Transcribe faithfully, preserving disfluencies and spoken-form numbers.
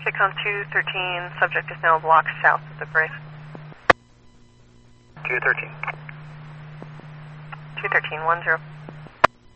six on two thirteen, subject is now blocked south of the brace. two thirteen. two thirteen, one zero.